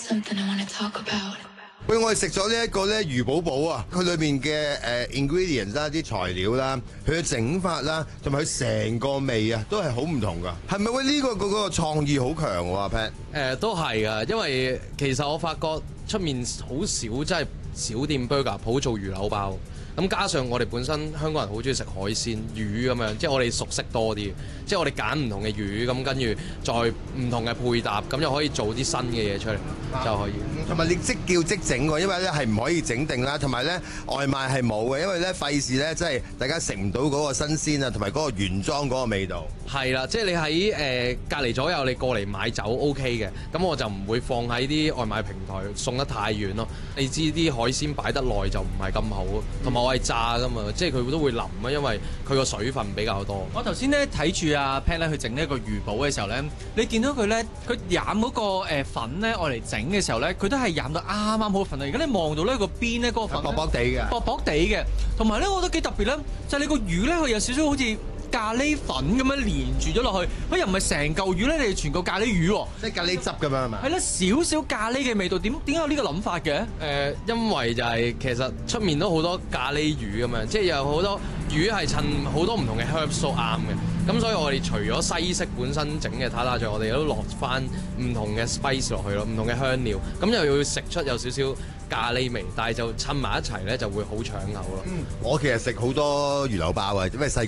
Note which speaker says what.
Speaker 1: 喂，我哋食咗呢一個咧魚寶寶啊，佢裏面嘅ingredients 啦、啲材料啦、佢嘅整法啦，同埋佢成個味啊，都係好唔同噶。係咪喂呢個嗰個創意好強喎，Pat？
Speaker 2: 都係噶，因為其實我發覺出面好少真係小店 burger 鋪做魚柳包。咁加上我哋本身香港人好中意食海鮮魚咁樣，即係我哋熟悉多啲，即係我哋揀唔同嘅魚，咁跟住再唔同嘅配搭，咁就可以做啲新嘅嘢出嚟就可以。
Speaker 1: 同埋你即叫即整喎，因為咧係唔可以整定啦，同埋咧外賣係冇嘅，因為咧費事咧即係大家食唔到嗰個新鮮啊，同埋嗰個原裝嗰個味道。
Speaker 2: 係啦，即係你喺隔離左右，你過嚟買酒 OK 嘅，咁我就唔會放喺啲外賣平台送得太遠咯。你知啲海鮮擺得耐就唔係咁好，同埋我係炸噶嘛，即係佢都會腍啊，因為佢個水分比較多。
Speaker 3: 我頭先咧睇住阿 Pat 咧去整呢一個魚寶嘅時候咧，你見到佢咧，佢染嗰個粉咧，愛嚟整嘅時候咧，佢都係染到啱啱好粉啊！而家你望到呢個邊咧，嗰個粉
Speaker 1: 薄薄地嘅，
Speaker 3: 薄薄地嘅，同埋咧，我覺得幾特別咧，就係你個魚咧，佢有少少好似咖喱粉咁樣連住咗落去，佢又唔係成嚿魚咧，你係全個咖喱魚喎，
Speaker 1: 即係咖喱汁咁樣係嘛？
Speaker 3: 係啦，少少咖喱嘅味道，點解有呢個諗法嘅？
Speaker 2: 因為就係其實出面都好多咖喱魚咁樣，即係有好多魚係襯好多唔同嘅 herbs 都啱嘅。咁所以我哋除咗西式本身整嘅塔塔醬，我哋都落翻唔同嘅 spice 落去咯，唔同嘅香料，咁又要食出有少少咖喱味，但係就襯埋一齊咧就會好搶口咯。
Speaker 1: 我其實食好多魚柳包啊，因為細